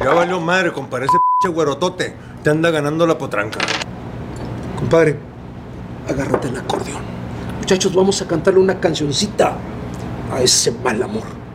Ya valió madre, compadre. Ese pinche güerotote te anda ganando la potranca. Compadre, agárrate el acordeón. Muchachos, vamos a cantarle una cancioncita a ese mal amor.